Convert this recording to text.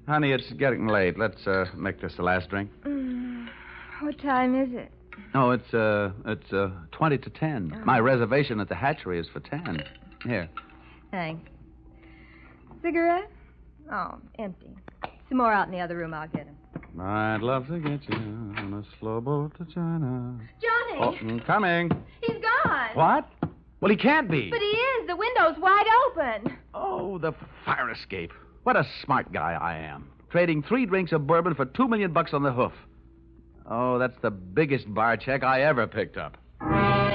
Honey, it's getting late. Let's make this the last drink. What time is it? No, it's 20 to 10. Oh. My reservation at the hatchery is for 10. Here. Thanks. Cigarette? Oh, empty. Some more out in the other room. I'll get them. I'd love to get you on a slow boat to China. Johnny! Oh, coming. He's gone. What? Well, he can't be. But he is. The window's wide open. Oh, the fire escape. What a smart guy I am. Trading 3 drinks of bourbon for $2 million on the hoof. Oh, that's the biggest bar check I ever picked up.